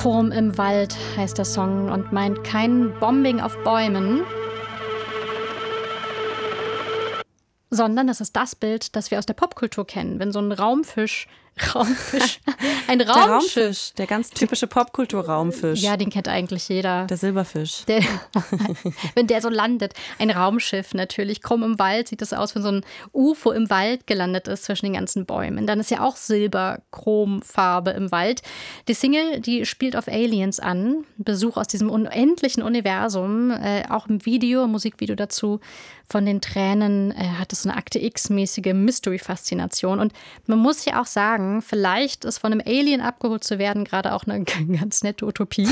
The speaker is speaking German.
Chrom im Wald heißt der Song und meint kein Bombing auf Bäumen, sondern das ist das Bild, das wir aus der Popkultur kennen. Wenn so ein ein Der Raumfisch, der ganz typische Popkultur-Raumfisch. Ja, den kennt eigentlich jeder. Der Silberfisch. Wenn der so landet. Ein Raumschiff natürlich. Krumm im Wald sieht das aus, wenn so ein UFO im Wald gelandet ist zwischen den ganzen Bäumen. Dann ist ja auch Silber-Chrom-Farbe im Wald. Die Single, die spielt auf Aliens an. Besuch aus diesem unendlichen Universum. Auch im Video, Musikvideo dazu. Von den Tränen hat es eine Akte X-mäßige Mystery-Faszination. Und man muss ja auch sagen, vielleicht ist von einem Alien abgeholt zu werden gerade auch eine ganz nette Utopie.